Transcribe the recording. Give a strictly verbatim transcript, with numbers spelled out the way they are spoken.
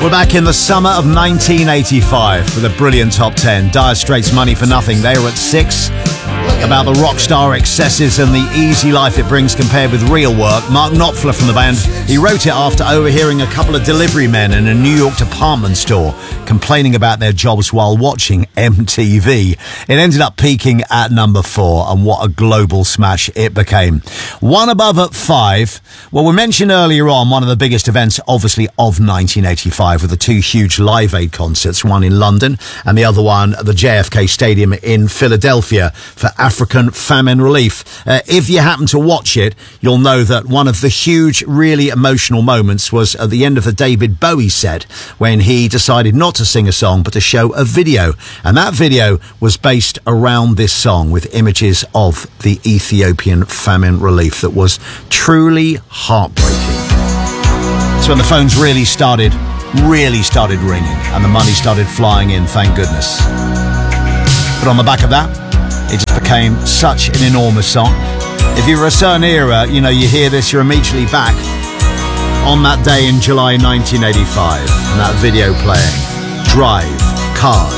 We're back in the summer of nineteen eighty-five with a brilliant top ten. Dire Straits' Money for Nothing. They were at six. About the rock star excesses and the easy life it brings compared with real work. Mark Knopfler from the band, he wrote it after overhearing a couple of delivery men in a New York department store complaining about their jobs while watching M T V. It ended up peaking at number four, and what a global smash it became. One above at five. Well, we mentioned earlier on one of the biggest events, obviously, of nineteen eighty-five, with the two huge Live Aid concerts, one in London and the other one at the J F K Stadium in Philadelphia for African famine relief. Uh, if you happen to watch it, you'll know that one of the huge, really emotional moments was at the end of the David Bowie set, when he decided not to sing a song but to show a video. And that video was based around this song with images of the Ethiopian famine relief that was truly heartbreaking. So when the phones really started, really started ringing and the money started flying in, thank goodness. But on the back of that, it just became such an enormous song. If you're a certain era, you know, you hear this, you're immediately back on that day in July nineteen eighty-five and that video playing. Drive, Cars.